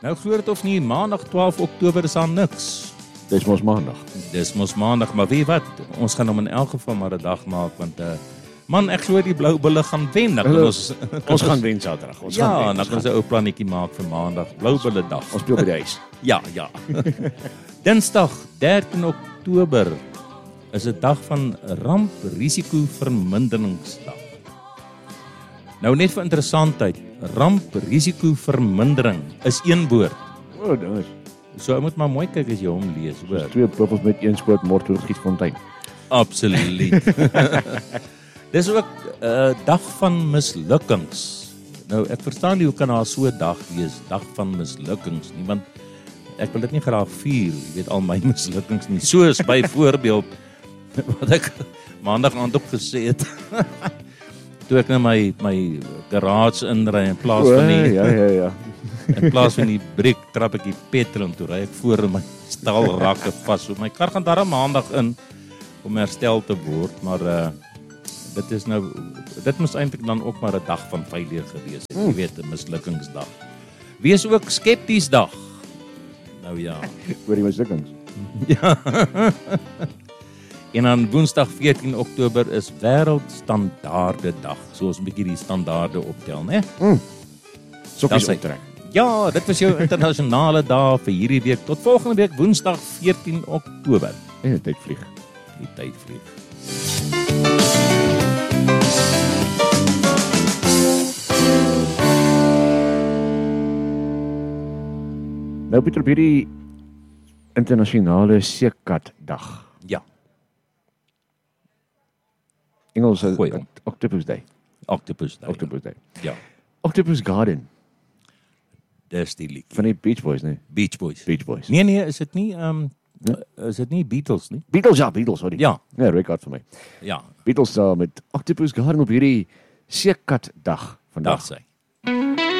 Nou glo dit of nie, maandag 12 Oktober is aan niks. Dis mos maandag. Dis mos maandag, maar weet wat? Ons gaan hom in elk geval maar 'n dag maak, want man, ek glo die Blou Bulle gaan wen. Dan kan ons gaan wen Saterdag. Ons ja, gaan wen. dan kan ons 'n ou plannetjie maak vir maandag, Blou Bulle dag. Ons speel by die huis. Ja. Dinsdag 13 Oktober is 'n dag van ramprisikoverminderingsdag. Nou net vir interessantheid, rampisikovermindering is een woord. O, dis. So jy moet maar mooi kyk as jy hom lees, hoor. Twee buffels met een skoot Morto Gietfontein. Absoluut. Dis ook 'n dag van mislukkings. Nou ek verstaan nie hoe kan daar so 'n dag wees, dag van mislukkings nie, want ek wil dit nie graag vier, jy weet al my mislukkings nie. Soos byvoorbeeld wat ek maandag aand op gesê het. Toe ek na my garage inry in plaas van die ja. in plaas van die briek trap ek die petrol en toe ry ek voor in my stalrakke vas. So my kar gaan daar maandag in om herstel te word, maar dit moes eintlik dan ook maar 'n dag van failure gewees het. Jy weet, 'n mislukkingsdag. Wees ook skepties dag. Nou ja. Oor die mislukkings. Ja. En dan Woensdag 14 Oktober is Wêreldstandaarde dag. So ons 'n bietjie die standaarde optel, né? Sokkies optrek. Ja, dit was jou internasionale dag vir hierdie week. Tot volgende week Woensdag 14 Oktober. En die tyd vlieg. Die tyd vlieg. Nou Pieter, op hierdie internasionale seekatdag. Ja. Engels Goeie om. Octopus Day. Octopus Day. Octopus Day. Ja. Octopus Garden Dis die liedjie. van die Beach Boys, nee. Beach Boys. Beach Boys. Nee, is dit nie is dit nie Beatles nie? Beatles, ja, Beatles, sorry. Ja. Nee, record vir my. Ja, Beatles daar met Octopus Garden op hierdie seekatdag vandag. daar sê.